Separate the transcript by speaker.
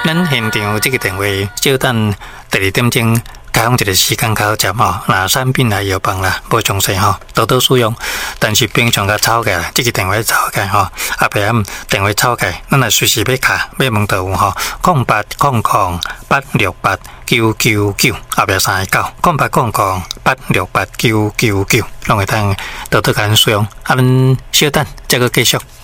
Speaker 1: 咱现场这个电话，稍等第2点钟。开放一个时间考接吼，那产品来药房啦，无详细吼，多多使用。但是平常甲吵起来，这个电话吵起来吼，后壁电话吵起来，咱来随时要卡要问都有吼，0800868999，后壁3个9，0800868999，拢会当多多甲咱使用。咱稍等，再个继续。